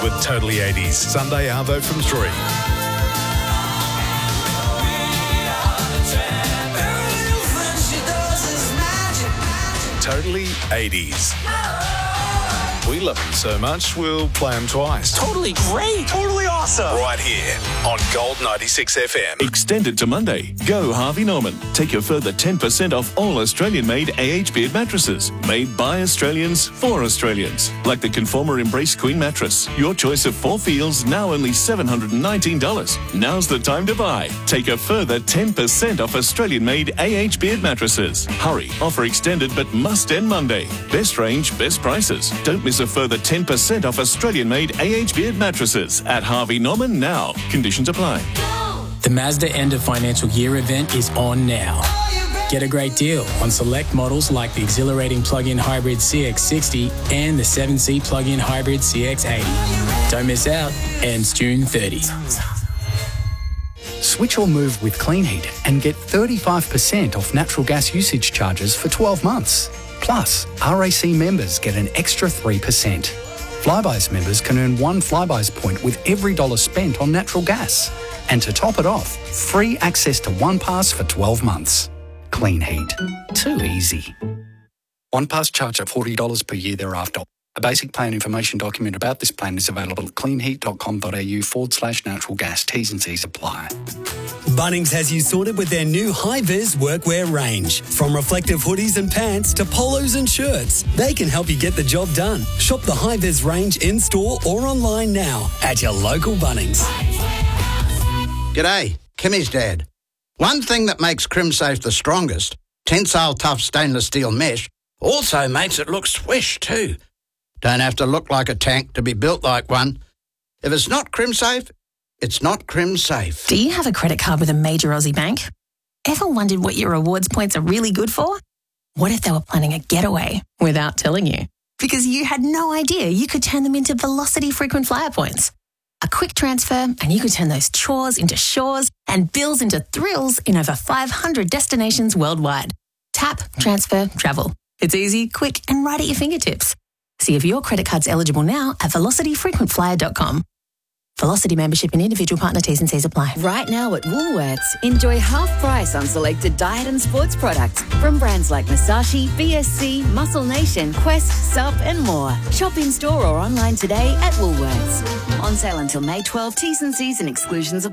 With Totally 80s, Sunday Arvo from 3. Totally 80s. We love them so much, we'll play them twice. Totally great. Totally awesome. Right here on Gold 96 FM. Extended to Monday. Go Harvey Norman. Take a further 10% off all Australian-made AH Beard mattresses. Made by Australians for Australians. Like the Conformer Embrace Queen mattress. Your choice of 4 feels, now only $719. Now's the time to buy. Take a further 10% off Australian-made AH Beard mattresses. Hurry. Offer extended but must end Monday. Best range, best prices. Don't miss a further 10% off Australian-made AH Beard mattresses at Harvey Norman now. Conditions apply. The Mazda End of Financial Year event is on now. Get a great deal on select models like the exhilarating plug-in hybrid CX-60 and the 7-seat plug-in hybrid CX-80. Don't miss out. Ends June 30. Switch or move with Clean Heat and get 35% off natural gas usage charges for 12 months. Plus, RAC members get an extra 3%. Flybuys members can earn 1 Flybuys point with every $1 spent on natural gas. And to top it off, free access to OnePass for 12 months. Clean Heat. Too easy. OnePass charge at $40 per year thereafter. A basic plan information document about this plan is available at cleanheat.com.au/natural gas. T's and C's apply. Bunnings has you sorted with their new high-vis workwear range. From reflective hoodies and pants to polos and shirts, they can help you get the job done. Shop the high-vis range in-store or online now at your local Bunnings. G'day, Kimmy's dad. One thing that makes CrimSafe the strongest, tensile tough stainless steel mesh, also makes it look swish too. Don't have to look like a tank to be built like one. If it's not CrimSafe, it's not CrimSafe. Do you have a credit card with a major Aussie bank? Ever wondered what your rewards points are really good for? What if they were planning a getaway without telling you? Because you had no idea you could turn them into Velocity frequent flyer points. A quick transfer and you could turn those chores into shores and bills into thrills in over 500 destinations worldwide. Tap, transfer, travel. It's easy, quick and right at your fingertips. See if your credit card's eligible now at velocityfrequentflyer.com. Velocity membership and individual partner T's and C's apply. Right now at Woolworths, enjoy half price on selected diet and sports products from brands like Masashi, BSC, Muscle Nation, Quest, Sup and more. Shop in store or online today at Woolworths. On sale until May 12, T's and C's and exclusions apply.